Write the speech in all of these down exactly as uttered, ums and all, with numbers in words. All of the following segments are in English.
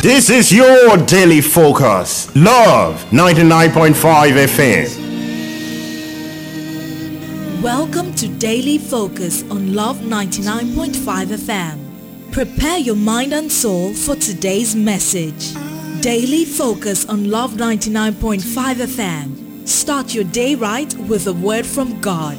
This is your daily focus. Love ninety-nine point five F M. Welcome to Daily Focus on Love ninety-nine point five F M. Prepare your mind and soul for today's message. Daily Focus on Love ninety-nine point five F M. Start your day right with a word from God.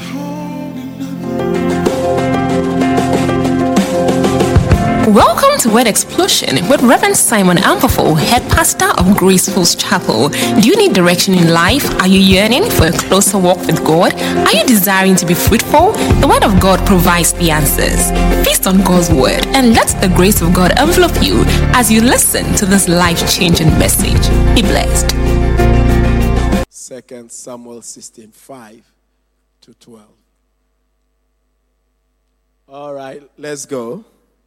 Welcome to Word Explosion with Reverend Simon Ampofo, head pastor of Grace Falls Chapel. Do you need direction in life? Are you yearning for a closer walk with God? Are you desiring to be fruitful? The Word of God provides the answers. Feast on God's Word and let the grace of God envelop you as you listen to this life-changing message. Be blessed. Second Samuel sixteen, five to twelve. All right, let's go.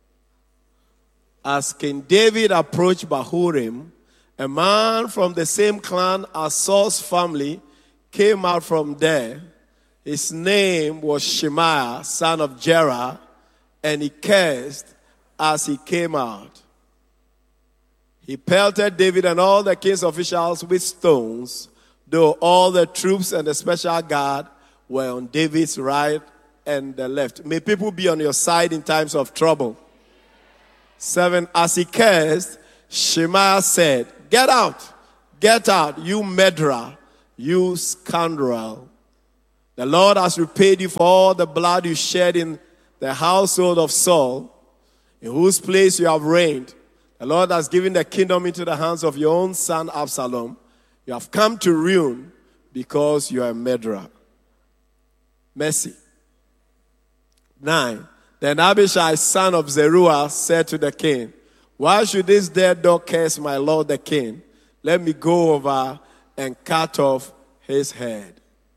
As King David approached Bahurim, a man from the same clan as Saul's family came out from there. His name was Shemaiah, son of Jerah, and he cursed as he came out. He pelted David and all the king's officials with stones, though all the troops and the special guard were on David's right and the left. May people be on your side in times of trouble. Seven, as he cursed, Shemaiah said, "Get out, get out, you murderer, you scoundrel. The Lord has repaid you for all the blood you shed in the household of Saul, in whose place you have reigned. The Lord has given the kingdom into the hands of your own son Absalom. You have come to ruin because you are a murderer." Mercy. Nine. Then Abishai, son of Zeruiah, said to the king, "Why should this dead dog curse my lord the king? Let me go over and cut off his head."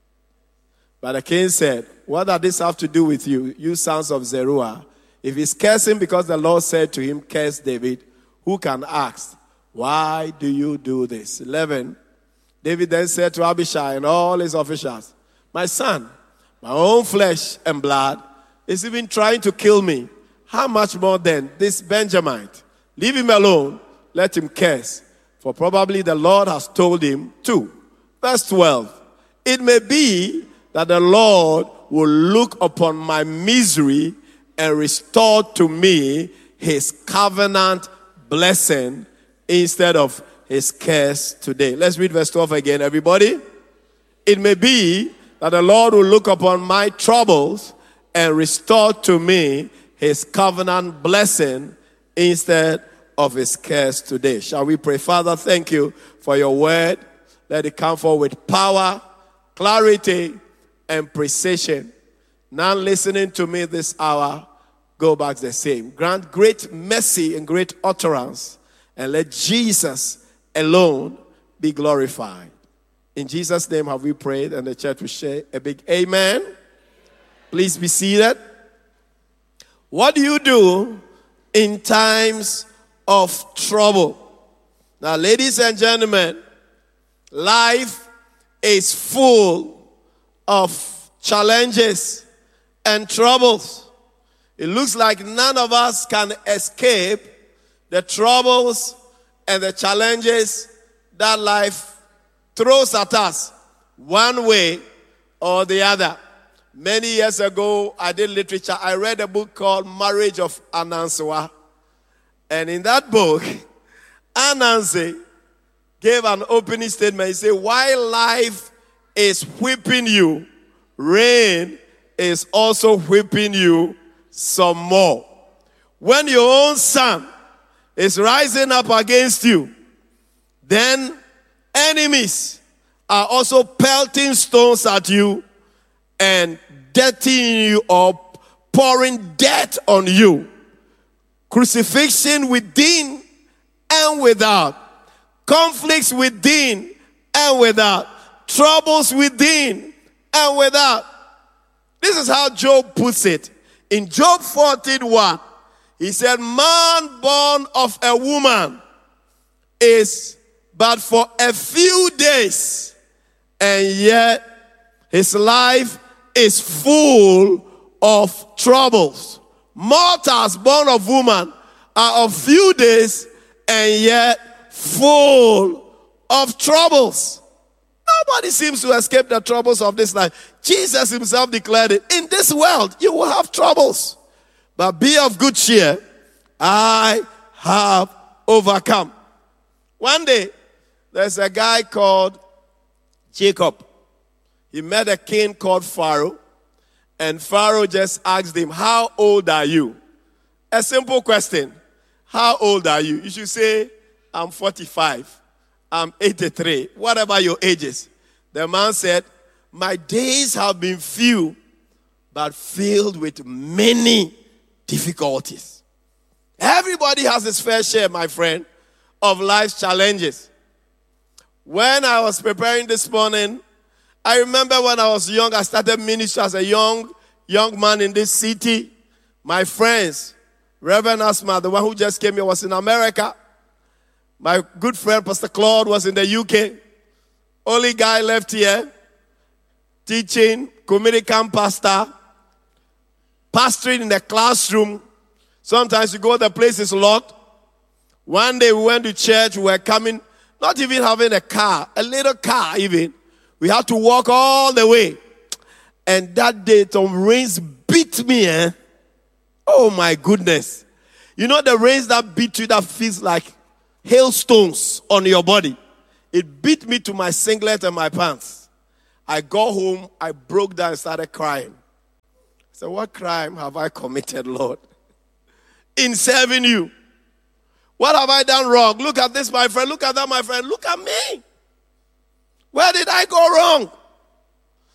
But the king said, "What does this have to do with you, you sons of Zeruiah? If he's cursing because the Lord said to him, 'Curse David,' who can ask, 'Why do you do this?'" eleven. David then said to Abishai and all his officials, "My son, my own flesh and blood is even trying to kill me. How much more then this Benjamite? Leave him alone. Let him curse. For probably the Lord has told him to." Verse twelve. "It may be that the Lord will look upon my misery and restore to me his covenant blessing instead of his curse today." Let's read verse twelve again, everybody. "It may be that the Lord will look upon my troubles and restore to me his covenant blessing instead of his curse today." Shall we pray? Father, thank you for your word. Let it come forward with power, clarity, and precision. None listening to me this hour go back the same. Grant great mercy and great utterance, and let Jesus alone be glorified. In Jesus' name have we prayed, and the church will share a big amen. Please be seated. What do you do in times of trouble? Now, ladies and gentlemen, life is full of challenges and troubles. It looks like none of us can escape the troubles and the challenges that life throws at us, one way or the other. Many years ago, I did literature. I read a book called Marriage of Anansi. And in that book, Anansi gave an opening statement. He said, "While life is whipping you, rain is also whipping you some more. When your own son is rising up against you, then enemies are also pelting stones at you and dirtying you or pouring dirt on you. Crucifixion within and without. Conflicts within and without. Troubles within and without." This is how Job puts it. In Job fourteen one, he said, "Man born of a woman is but for a few days, and yet his life is full of troubles. Mortals born of woman are of few days and yet full of troubles. Nobody seems to escape the troubles of this life. Jesus himself declared it. In this world, you will have troubles. But be of good cheer. I have overcome. One day, there's a guy called Jacob. He met a king called Pharaoh. And Pharaoh just asked him, how old are you? A simple question. How old are you? You should say, I'm forty-five. I'm eighty-three. Whatever your age is. The man said, my days have been few, but filled with many difficulties. Everybody has his fair share, my friend, of life's challenges. When I was preparing this morning, I remember when I was young, I started ministry as a young, young man in this city. My friends, Reverend Asma, the one who just came here, was in America. My good friend, Pastor Claude, was in the U K. Only guy left here, teaching, community camp pastor, pastoring in the classroom. Sometimes you go, the place is locked. One day we went to church, we were coming, not even having a car, a little car even. We had to walk all the way. And that day, some rains beat me, eh? Oh my goodness. You know the rains that beat you that feels like hailstones on your body. It beat me to my singlet and my pants. I got home, I broke down and started crying. I said, what crime have I committed, Lord, in serving you? What have I done wrong? Look at this, my friend. Look at that, my friend. Look at me. Where did I go wrong?